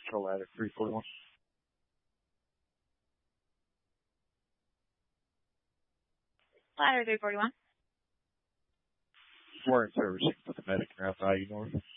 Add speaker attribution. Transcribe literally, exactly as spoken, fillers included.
Speaker 1: Control Ladder three forty-one.
Speaker 2: Ladder three forty-one.
Speaker 1: We're in servicing for the medic route value north.